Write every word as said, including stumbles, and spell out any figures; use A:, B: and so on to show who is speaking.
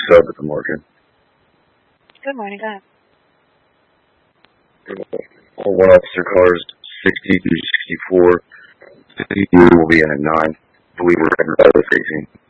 A: sub at the market.
B: Good morning, guys.
A: All one officer cars, sixty through sixty-four. sixty will be in at nine. I believe we're ready by the eighteen.